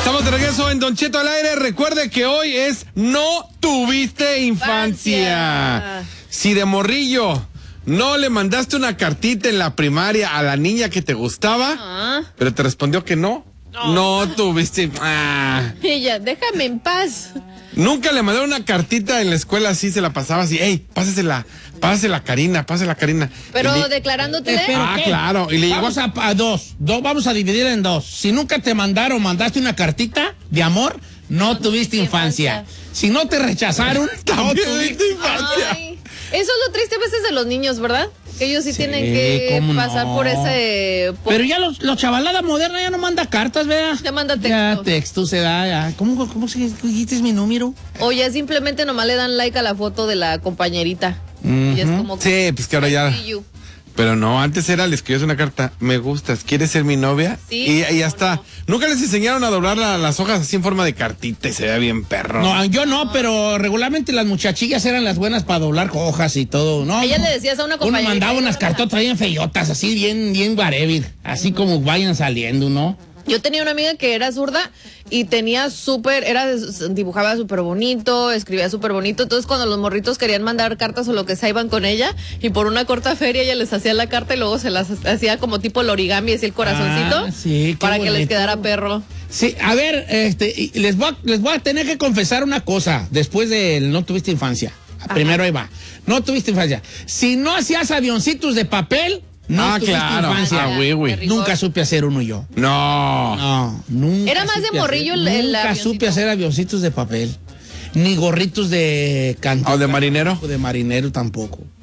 Estamos de regreso en Don Cheto al aire. Recuerde que hoy es No Tuviste Infancia. Si de morrillo no le mandaste una cartita en la primaria a la niña que te gustaba, pero te respondió que no tuviste. Ella, déjame en paz. Nunca le mandaron una cartita en la escuela así, se la pasaba así, hey, pásasela Karina. Pero declarándotele. Claro. Y le llegó vamos a dos, vamos a dividirla en dos. Si nunca te mandaste una cartita de amor, no tuviste infancia. Si no te rechazaron, no tuviste infancia. Ay, eso es lo triste a veces de los niños, ¿verdad? Que ellos sí tienen que pasar por ese... Pero ya los chavalada moderna ya no manda cartas, ¿verdad? Ya manda texto. Ya texto se da, ya. ¿Cómo se dijiste mi número? O ya simplemente nomás le dan like a la foto de la compañerita. Y es como... Sí, pues que ahora ya... Pero no, antes le escribías una carta, me gustas, ¿quieres ser mi novia? Sí, y ya está. No. ¿Nunca les enseñaron a doblar las hojas así en forma de cartita y se veía bien perro? No, yo no, pero regularmente las muchachillas eran las buenas para doblar hojas y todo, ¿no? A ella le decías a una compañerita. Uno mandaba unas cartotas bien feyotas, así bien barevir, así como vayan saliendo, ¿no? Yo tenía una amiga que era zurda y tenía dibujaba súper bonito, escribía súper bonito. Entonces, cuando los morritos querían mandar cartas o lo que sea, iban con ella y por una corta feria ella les hacía la carta y luego se las hacía como tipo el origami, así el corazoncito, para que les quedara perro. Sí, a ver, les voy a tener que confesar una cosa después del no tuviste infancia. Ajá. Primero ahí va. No tuviste infancia. Si no hacías avioncitos de papel, no tuviste infancia. Nunca supe hacer uno yo. No, nunca. Era más de morrillo el Nunca supe hacer avioncitos de papel. Ni gorritos de canto. ¿O de marinero? O de marinero tampoco.